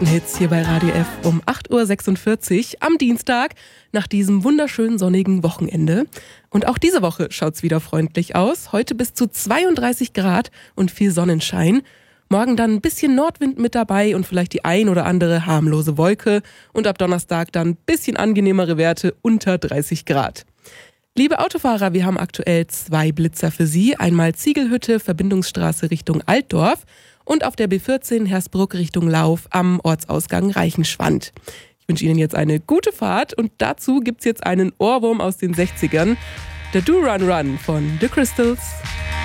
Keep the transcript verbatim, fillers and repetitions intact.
Hits hier bei Radio F um acht Uhr sechsundvierzig am Dienstag nach diesem wunderschönen sonnigen Wochenende. Und auch diese Woche schaut's wieder freundlich aus. Heute bis zu zweiunddreißig Grad und viel Sonnenschein. Morgen dann ein bisschen Nordwind mit dabei und vielleicht die ein oder andere harmlose Wolke. Und ab Donnerstag dann ein bisschen angenehmere Werte unter dreißig Grad. Liebe Autofahrer, wir haben aktuell zwei Blitzer für Sie. Einmal Ziegelhütte, Verbindungsstraße Richtung Altdorf und auf der B vierzehn Hersbruck Richtung Lauf am Ortsausgang Reichenschwand. Ich wünsche Ihnen jetzt eine gute Fahrt und dazu gibt's jetzt einen Ohrwurm aus den sechzigern. Der Do Run Run von The Crystals.